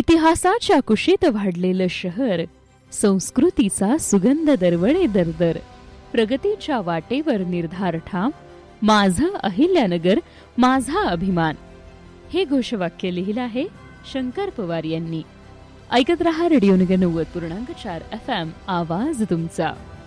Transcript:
इतिहासाच्या कुशीत वाढलेलं शहर, संस्कृतीचा सुगंध दरवळे दरदर, प्रगतीच्या वाटेवर निर्धार ठाम, माझं अहिल्यानगर माझा अभिमान. हे घोषवाक्य लिहिलं आहे शंकर पवार यांनी. ऐकत रहा रेडिओ नगर 90.4 FM, आवाज तुमचा.